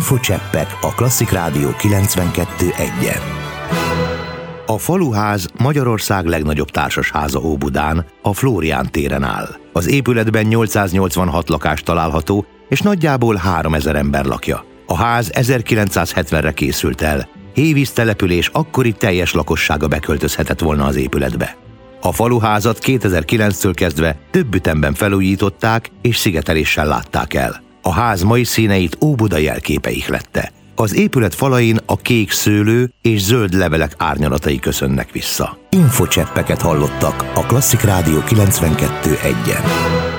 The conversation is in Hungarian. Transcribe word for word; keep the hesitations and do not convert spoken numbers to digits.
Infocseppek a Klasszik Rádió kilencvenkettő egyen. A faluház Magyarország legnagyobb társasháza Óbudán, a Flórián téren áll. Az épületben nyolcszáznyolcvanhat lakás található, és nagyjából háromezer ember lakja. A ház ezerkilencszázhetvenre készült el. Hévíz település akkori teljes lakossága beköltözhetett volna az épületbe. A faluházat kétezer-kilenctől kezdve több ütemben felújították és szigeteléssel látták el. A ház mai színeit Óbuda jelképe ihlette. Az épület falain a kék szőlő és zöld levelek árnyalatai köszönnek vissza. Infocseppeket hallottak a Klasszik Rádió kilencvenkettő egyen.